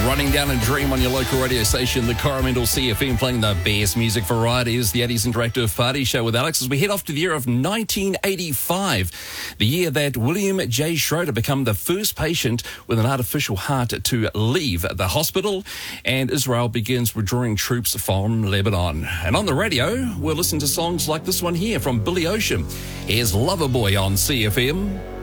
Running Down a Dream on your local radio station, the Coromandel CFM, playing the best music variety is the Addie's Interactive Party Show with Alex as we head off to the year of 1985, the year that William J. Schroeder became the first patient with an artificial heart to leave the hospital, and Israel begins withdrawing troops from Lebanon. And on the radio, we'll listen to songs like this one here from Billy Ocean. Here's Loverboy on CFM.